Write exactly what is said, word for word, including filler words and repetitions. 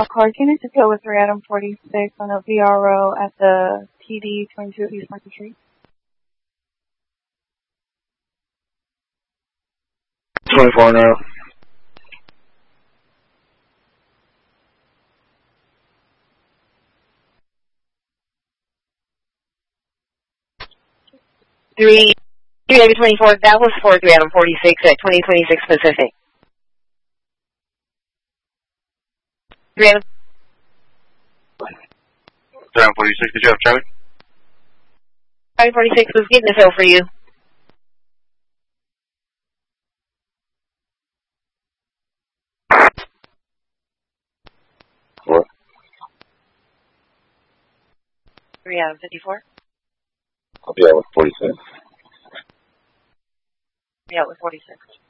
Clark, can you just go with three Adam forty-six on a V R O at the T D twenty-two East Market Street? twenty-four now. Three, three David twenty-four, that was for three Adam forty-six at twenty twenty-six Pacific. three Adam three forty-six, did you have Charlie? Charlie forty-six was getting a fill for you. What? three Adam fifty-four. I'll be out with forty-six. Yeah, with forty-six.